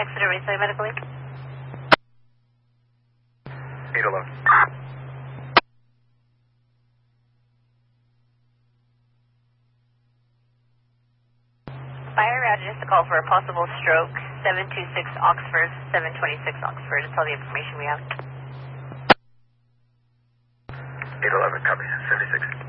Exeter Raceway Medical Lead. 811. Fire Route, just a call for a possible stroke, 726 Oxford, 726 Oxford. That's all the information we have. 811, copy, 76.